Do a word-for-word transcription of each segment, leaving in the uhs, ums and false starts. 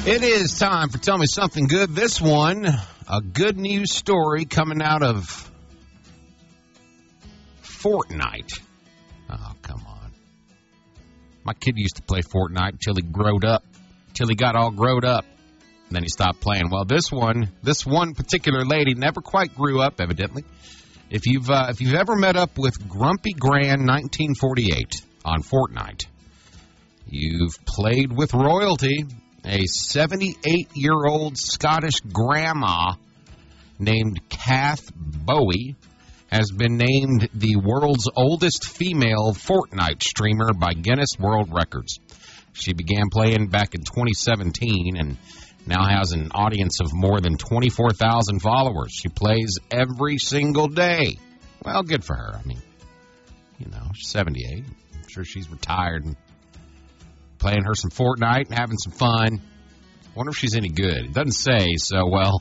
It is time for Tell Me Something Good. This one, a good news story coming out of Fortnite. Oh, come on. My kid used to play Fortnite until he growed up, until he got all growed up. And then he stopped playing. Well, this one, this one particular lady never quite grew up, evidently. If you've uh, if you've ever met up with Grumpy Gran nineteen forty-eight on Fortnite, you've played with royalty. A seventy-eight-year-old Scottish grandma named Kath Bowie has been named the world's oldest female Fortnite streamer by Guinness World Records. She began playing back in twenty seventeen and now has an audience of more than twenty-four thousand followers. She plays every single day. Well, good for her. I mean, you know, she's seventy-eight. I'm sure she's retired and playing her some Fortnite and having some fun. Wonder if she's any good. It doesn't say, so, well,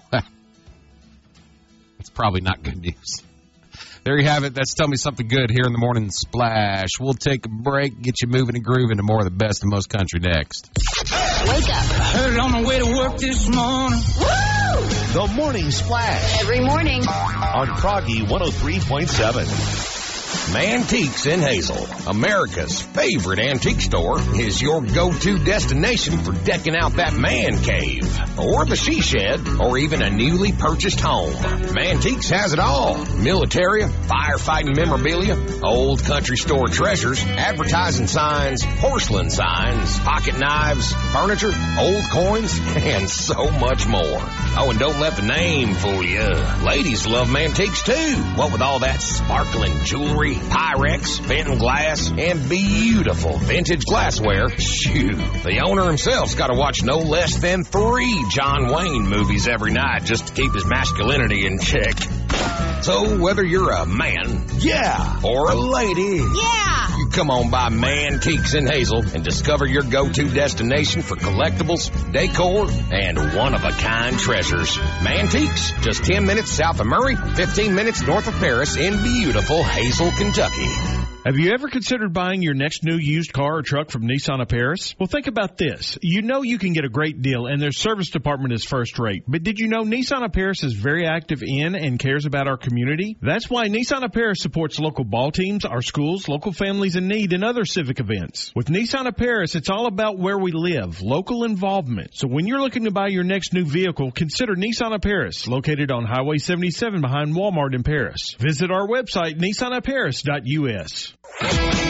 it's probably not good news. There you have it. That's Tell Me Something Good here in the Morning Splash. We'll take a break, get you moving and grooving to more of the best of most country next. Wake up. Heard it on the way to work this morning. Woo! The Morning Splash. Every morning. On Froggy one oh three point seven. Mantiques in Hazel, America's favorite antique store, is your go-to destination for decking out that man cave, or the she shed, or even a newly purchased home. Mantiques has it all. Military, firefighting memorabilia, old country store treasures, advertising signs, porcelain signs, pocket knives, furniture, old coins, and so much more. Oh, and don't let the name fool you. Ladies love Mantiques too. What with all that sparkling jewelry, Pyrex, bent glass, and beautiful vintage glassware, shoot, the owner himself's got to watch no less than three John Wayne movies every night just to keep his masculinity in check. So whether you're a man, yeah, or a lady, yeah, you come on by Mantiques in Hazel and discover your go-to destination for collectibles, decor, and one-of-a-kind treasures. Mantiques, just ten minutes south of Murray, fifteen minutes north of Paris in beautiful Hazel, Kentucky. Have you ever considered buying your next new used car or truck from Nissan of Paris? Well, think about this. You know you can get a great deal, and their service department is first rate. But did you know Nissan of Paris is very active in and cares about our community? That's why Nissan of Paris supports local ball teams, our schools, local families in need, and other civic events. With Nissan of Paris, it's all about where we live, local involvement. So when you're looking to buy your next new vehicle, consider Nissan of Paris, located on Highway seventy-seven behind Walmart in Paris. Visit our website, nissan of paris dot u s.